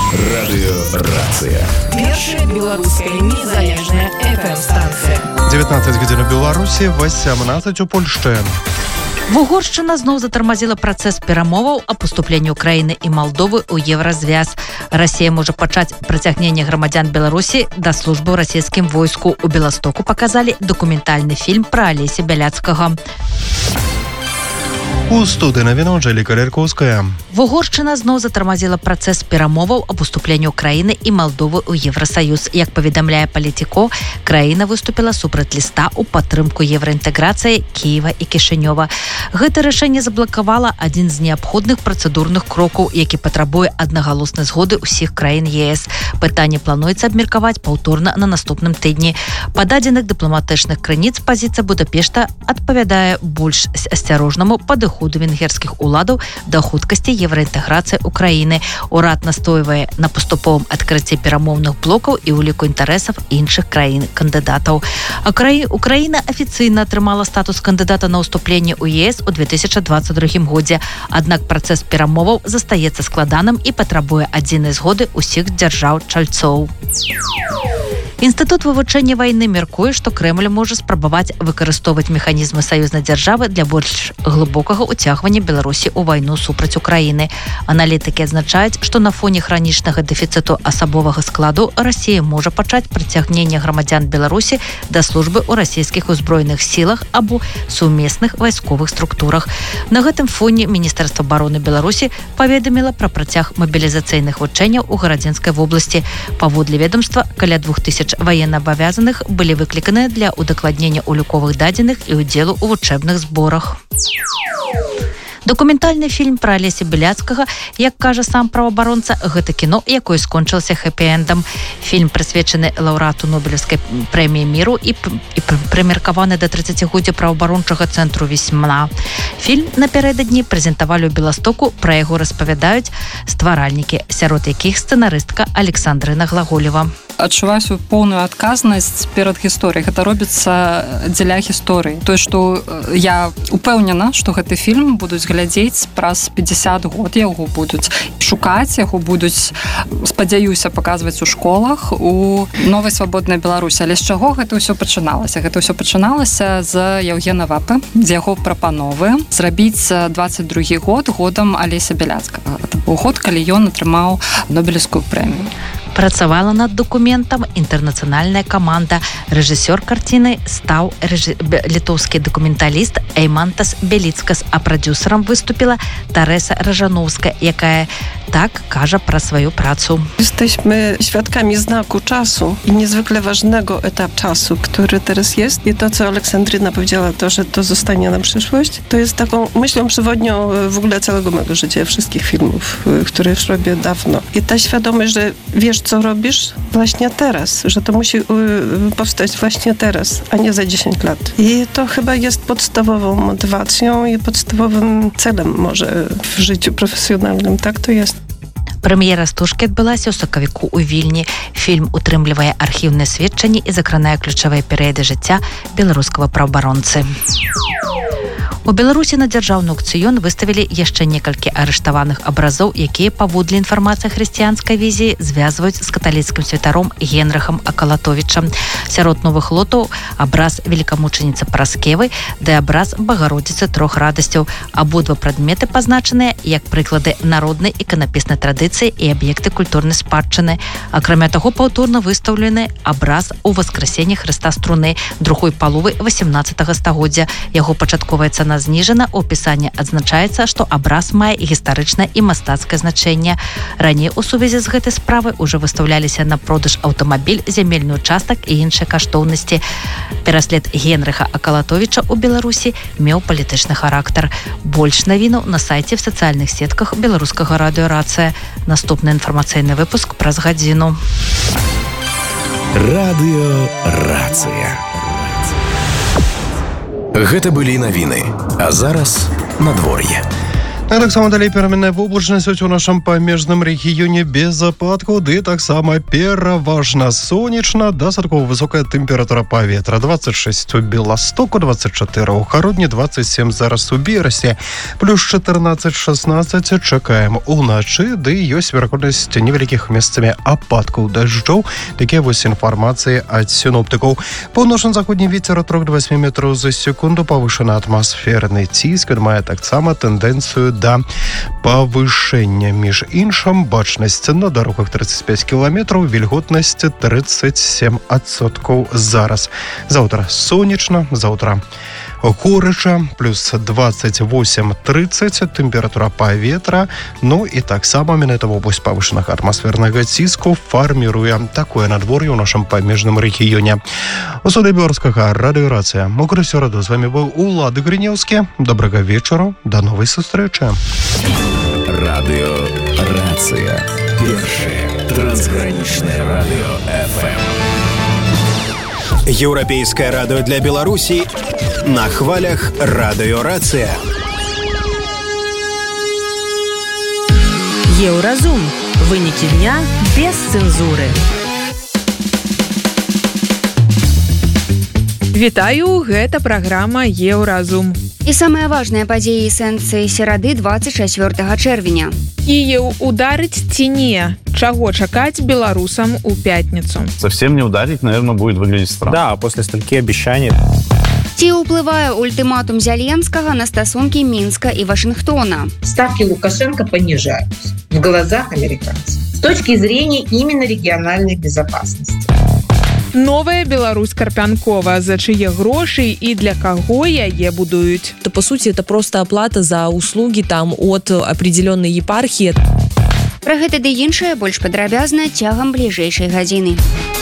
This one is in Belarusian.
Радыёрацыя. Першая беларуская незалежная FM-станцыя. 19 гадзін у Беларусі, 18 у Польшчы. Угоршчына зноў затармазіла працэс перамоваў аб паступленні Украіны і Малдовы ў Еўразвяз. Расія можа пачаць прыцягненне грамадзян Беларусі да службы ў расійскім войску. У Беластоку паказалі дакументальны фільм пра Алеся Бяляцкага. У студыі навіну Анжэліка Ляркоўская. Угоршчына зноў затармазіла працэс перамоваў аб уступленні Украіны і Малдовы ў Еўрасаюз. Як паведамляе Палітіко, краіна выступіла супраць ліста ў падтрымку еўраінтэграцыі Кіева і Кішынёва. Гэта рашэнне заблакавала адзін з неабходных працэдурных крокаў, які патрабуе аднагалоснай згоды ўсіх краін ЕС. Пытанне плануецца абмеркаваць паўторна на наступным тыдні. Па дадзеных дыпламатычных крыніц пазіцыя Будапешта адпавядае больш асцярожнаму падыходу венгерскіх уладаў да хуткасці еўраінтэграцыі Украіны. Урад настойвае на паступовым адкрыцці перамоўных блокаў і ўліку інтарэсаў іншых краін-кандыдатаў. Украіна афіцыйна атрымала статус кандыдата на ўступленне ў ЕС у 2022 годзе. Аднак працэс перамоваў застаецца складаным і патрабуе адзінай згоды ўсіх дзяржаў-чальцоў. Інстытут вывучэння вайны мяркуе, што Крэмль можа спрабаваць выкарыстоўваць механізмы саюзнай дзяржавы для больш глыбокага ўцягвання Беларусі ў вайну супраць Украіны. Аналітыкі адзначаюць, што на фоне хранічнага дэфіцыту асабовага складу Расія можа пачаць прыцягненне грамадзян Беларусі да службы ў расійскіх узброеных сілах або сумесных вайсковых структурах. На гэтым фоне Міністэрства абароны Беларусі паведаміла пра працяг мабілізацыйных вучэнняў у Гарадзенскай вобласці. Паводле ведомства, каля 2000 военноабавязаных былі выкліканыя для удакладнення уліковых дадзеных і ўдзелу ў вучэбных зборах. Дакументальны фільм пра Алеся Бяляцкага, як кажа сам праваабаронца, гэта кіно, якое скончылася хэпі-эндам. Фільм прысвечаны лаўрэату Нобелеўскай прэміі міру і прымеркаваны да 30-годдзя праваабарончага цэнтру «Весьма». Фільм напярэдадні прэзентавалі ў Беластоку, пра яго распавядаюць стваральнікі, сярод якіх сцэнарыстка Александрына Глаголева. Адчуваю сваю поўную адказнасць перад гісторыяй. Гэта робіцца дзеля гісторыі. Тое, што я упэўнена, што гэты фільм будуць глядзець праз 50 год, яго будуць шукаць, яго будуць, спадзяюся, паказваць у школах у новай свабоднай Беларусі. Але з чаго гэта ўсё пачыналася? Гэта ўсё пачыналася з Яўгена Вапы, з яго прапановы зрабіць 22 год годам Алеся Бяляцкага. Гэта быў год, калі ён атрымаў Нобелеўскую прэмію. Працавала над дакументам інтэрнацыянальная каманда. Рэжысёр карціны стаў літоўскі дакументаліст Эймантас Беліцкас, а прадзюсарам выступіла Тареса Ражановская, якая tak кажа про свою pracę. Jesteśmy świadkami znaku czasu i niezwykle ważnego etapu czasu, który teraz jest. I to, co Aleksandryna powiedziała, to, że to zostanie na przyszłość, to jest taką myślą przewodnią w ogóle całego mojego życia, wszystkich filmów, które już robię dawno. I ta świadomość, że wiesz, co robisz właśnie teraz, że to musi powstać właśnie teraz, a nie za 10 lat. I to chyba jest podstawową motywacją i podstawowym celem może w życiu profesjonalnym. Tak to jest. Прэм'ера стужкі адбылася ў сакавіку ў Вільні. Фільм утрымлівае архіўныя сведчанні і закранае ключавыя перыяды жыцця беларускага праваабаронцы. У Беларусі на дзяржаўны аўкцыён выставілі яшчэ некалькі арыштаваных абразоў, якія, паводле інфармацыі хрысціянскай візіі, звязваюць з каталіцкім святаром Генрыхам Акалатовічам. Сярод новых лотаў абраз велікамучаніцы Параскевы ды абраз Багародзіцы трох радасцяў. Абодва прадметы пазначаныя як прыклады народнай іканапіснай традыцыі і аб'екты культурнай спадчыны. Акрамя таго, паўторна выстаўлены абраз у Васкрасенні Хрыста Струны другой паловы 18 стагоддзя. Яго пачатковая цана зніжана. У апісанні адзначаецца, што абраз мае гістарычнае і мастацкае значэнне. Раней у сувязі з гэтай справай ужо выстаўляліся на продаж аўтамабіль, зямельны участак і іншыя каштоўнасці. Пераслед Генрыха Акалатовіча ў Беларусі меў палітычны характар. Больш навінаў на сайце в сацыяльных сетках беларускага радыёрацыя. Наступны інфармацыйны выпуск праз гадзіну. Радыёрацыя. Гэта былі навіны, а зараз надвор'е. А таксама далей пераменная воблачнасць у нашым памежным рэгіёне без ападкаў, ды таксама пераважна сонечна, дастаткова высокая тэмпература паветра. 26 у Беластоку, 24 у Хародні, 27 зараз у Берасе, плюс 14-16 чакаем уначы, ды ёсць верагоднасць невялікіх месцамі ападкаў дажджоў. Такія вось інфармацыі ад сіноптыкаў. Паўночна-заходні вецер 3 до 8 метраў за секунду, павышаны атмасферны ціск, мае таксама тэндэнцыю да павышэння. Між іншым, бачнасць на дарогах 35 кіламетраў, вільготнасць 37% зараз. Заўтра сонечна, заўтра горача, плюс 28-30 тэмпература паветра. Ну і таксама менавіта вобласць павышанага атмасфернага ціску фарміруе такое надвор'е ў нашым памежным рэгіёне. У студыі беларускага радыёрацыя Мокрысёраду з вами быў Улады Грынеўскі. Добрага вечара, да новай сустрэчы. Радыёрацыя. Першае трансгранічнае радыё ФМ. Еўрапейскае радыё для Беларусі на хвалях радыёрацыя. Еўразум. Вынікі дня без цэнзуры. Вітаю, гэта праграма Еўразум. І самыя важныя падзеі і сэнсы серады 24 чэрвеня. Кіеў ударыць ці не? Чаго чакаць беларусам у пятніцу? Совсем не ударить, наверное, будет выглядеть странно. Да, после стольки обещаний. Ці ўплывае ультыматум Зеленскага на стасункі Мінска і Вашингтона? Ставки Лукашенко понижаются в глазах американцев с точки зрения именно региональной безопасности. Новая Беларусь Карпянкова. За чьи гроши и для кого яе будуюць? Это, по сути, это просто оплата за услуги там от определенной епархии. Пра гэта ды іншае больш падрабязна цягам бліжэйшай гадзіны.